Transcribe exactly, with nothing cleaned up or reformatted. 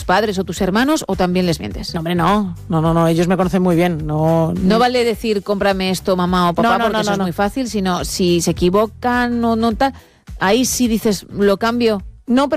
padres o tus hermanos o también les mientes? No, hombre, no. No, no, no. Ellos me conocen muy bien. No, no vale decir cómprame esto, mamá o papá, no, no, porque no, eso no, es no. muy fácil, sino si se equivocan o no tal, ahí sí dices, lo cambio. No, pero